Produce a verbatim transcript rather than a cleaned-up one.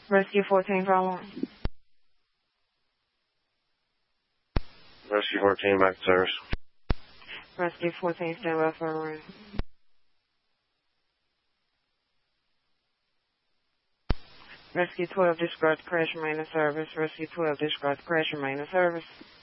Rescue fourteen, following. Rescue fourteen, back to service. Rescue fourteen, stand by for a ring. Rescue twelve, disregard the crash, remain in service. Rescue twelve, disregard the crash, remain in service.